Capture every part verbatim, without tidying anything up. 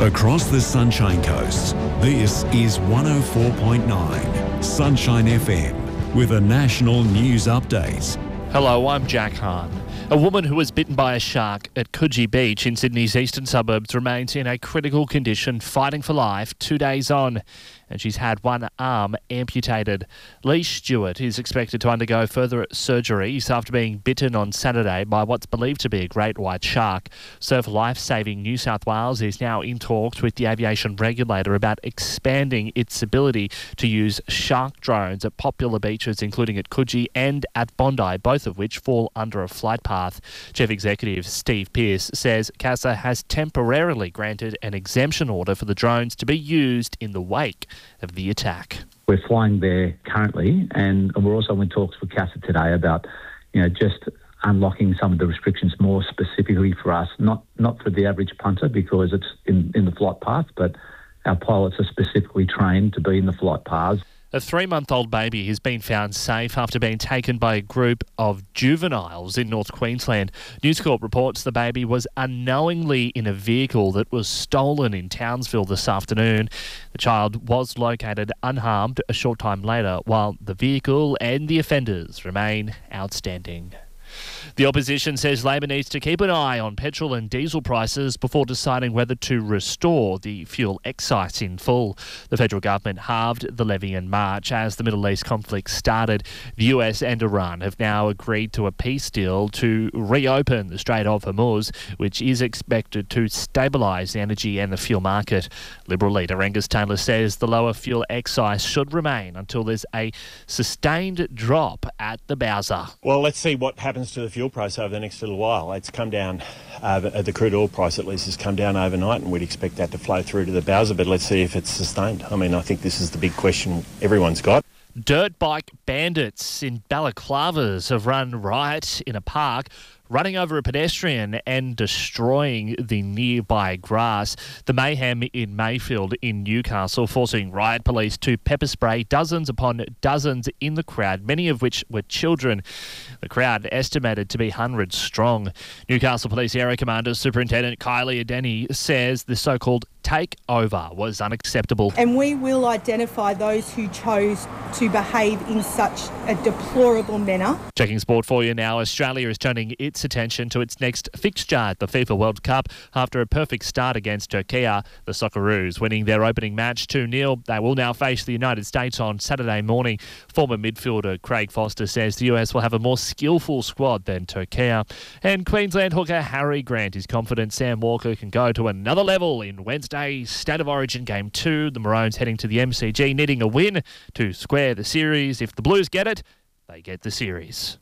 Across the Sunshine Coast, this is one oh four point nine Sunshine F M with a national news update. Hello, I'm Jack Hahn. A woman who was bitten by a shark at Coogee Beach in Sydney's eastern suburbs remains in a critical condition, fighting for life two days on, and she's had one arm amputated. Lee Stewart is expected to undergo further surgeries after being bitten on Saturday by what's believed to be a great white shark. Surf Life Saving New South Wales is now in talks with the aviation regulator about expanding its ability to use shark drones at popular beaches, including at Coogee and at Bondi, both of which fall under a flight path. Chief Executive Steve Pearce says CASA has temporarily granted an exemption order for the drones to be used in the wake of the attack. We're flying there currently, and we're also in talks with CASA today about, you know, just unlocking some of the restrictions more specifically for us, not not for the average punter because it's in, in the flight path, but our pilots are specifically trained to be in the flight paths. A three-month-old baby has been found safe after being taken by a group of juveniles in North Queensland. News Corp reports the baby was unknowingly in a vehicle that was stolen in Townsville this afternoon. The child was located unharmed a short time later, while the vehicle and the offenders remain outstanding. The opposition says Labor needs to keep an eye on petrol and diesel prices before deciding whether to restore the fuel excise in full. The federal government halved the levy in March as the Middle East conflict started. The U S and Iran have now agreed to a peace deal to reopen the Strait of Hormuz, which is expected to stabilise the energy and the fuel market. Liberal leader Angus Taylor says the lower fuel excise should remain until there's a sustained drop at the Bowser. Well, let's see what happens to the fuel price over the next little while. It's come down, uh, the crude oil price at least has come down overnight, and we'd expect that to flow through to the Bowser, but let's see if it's sustained. I mean, I think this is the big question everyone's got. Dirt bike bandits in balaclavas have run riot in a park, running over a pedestrian and destroying the nearby grass. The mayhem in Mayfield in Newcastle forcing riot police to pepper spray dozens upon dozens in the crowd, many of which were children. The crowd estimated to be hundreds strong. Newcastle Police Area Commander Superintendent Kylie Adeni says the so-called takeover was unacceptable. And we will identify those who chose to behave in such a deplorable manner. Checking sport for you now. Australia is turning its attention to its next fixture at the FIFA World Cup after a perfect start against Turkey. The Socceroos winning their opening match two nil. They will now face the United States on Saturday morning. Former midfielder Craig Foster says the U S will have a more skillful squad than Turkey. And Queensland hooker Harry Grant is confident Sam Walker can go to another level in Wednesday's State of Origin Game two. The Maroons heading to the M C G needing a win to square the series. If the Blues get it, they get the series.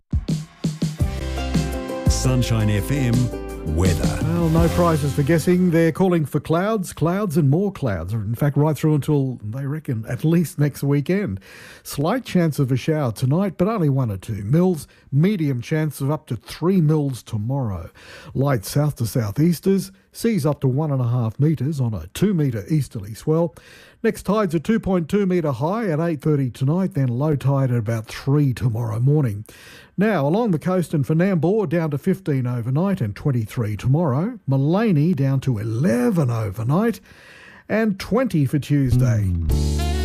Sunshine F M weather. Well, no prizes for guessing. They're calling for clouds, clouds and more clouds. In fact, right through until, they reckon, at least next weekend. Slight chance of a shower tonight, but only one or two mils. Medium chance of up to three mils tomorrow. Light south to southeasters. Seas up to one and a half metres on a two metre easterly swell. Next tide's a two point two metre high at eight thirty tonight, then low tide at about three tomorrow morning. Now, along the coast and for Nambour, down to fifteen overnight and twenty-three tomorrow. Mullaney down to eleven overnight and twenty for Tuesday.